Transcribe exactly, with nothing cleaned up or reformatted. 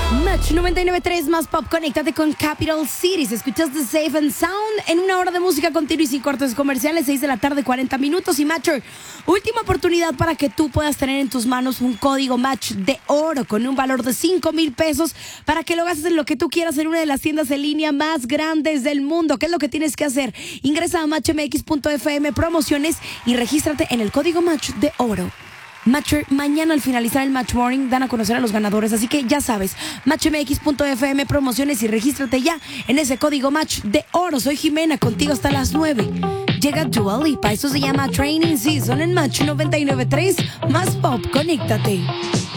Match noventa y nueve punto tres más pop, conéctate con Capital Cities. Escuchas The Safe and Sound en una hora de música continua y sin cortes comerciales, seis de la tarde, cuarenta minutos. Y Matcher, última oportunidad para que tú puedas tener en tus manos un código Match de oro con un valor de cinco mil pesos para que lo gastes en lo que tú quieras en una de las tiendas en línea más grandes del mundo. ¿Qué es lo que tienes que hacer? Ingresa a match m x punto f m promociones y regístrate en el código Match de oro. Matcher, mañana al finalizar el Match Morning dan a conocer a los ganadores, así que ya sabes, match m x punto f m promociones y regístrate ya en ese código Match de oro. Soy Jimena, contigo hasta las nueve. Llega Dua Lipa, eso se llama Training Season en Match noventa y nueve punto tres más pop, conéctate.